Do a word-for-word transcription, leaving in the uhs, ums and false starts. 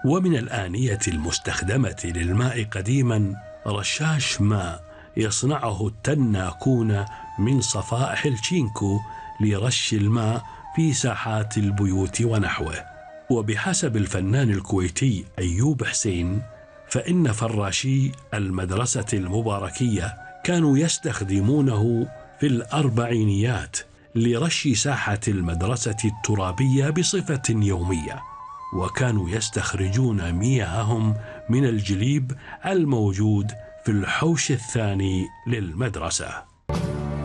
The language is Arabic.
ومن الآنية المستخدمة للماء قديما رشاش ماء يصنعه التناكون من صفائح الشينكو لرش الماء في ساحات البيوت ونحوه. وبحسب الفنان الكويتي أيوب حسين، فإن فراشي المدرسة المباركية كانوا يستخدمونه في الأربعينيات لرش ساحة المدرسة الترابية بصفة يومية، وكانوا يستخرجون مياههم من الجليب الموجود في الحوش الثاني للمدرسة.